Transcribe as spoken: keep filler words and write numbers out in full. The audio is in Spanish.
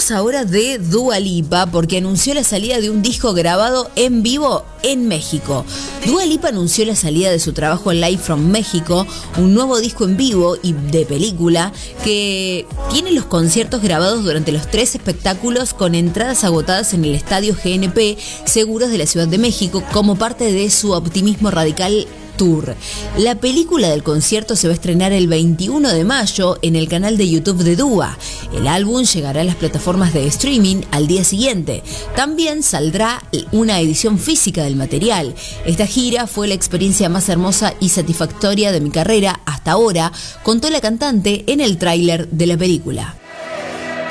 Hablemos ahora de Dua Lipa porque anunció la salida de un disco grabado en vivo en México. Dua Lipa anunció la salida de su trabajo en Live from México, un nuevo disco en vivo y de película que tiene los conciertos grabados durante los tres espectáculos con entradas agotadas en el Estadio G N P Seguros de la Ciudad de México como parte de su Optimismo Radical Tour. La película del concierto se va a estrenar el veintiuno de mayo en el canal de YouTube de Dua. El álbum llegará a las plataformas de streaming al día siguiente. También saldrá una edición física del material. Esta gira fue la experiencia más hermosa y satisfactoria de mi carrera hasta ahora, contó la cantante en el tráiler de la película.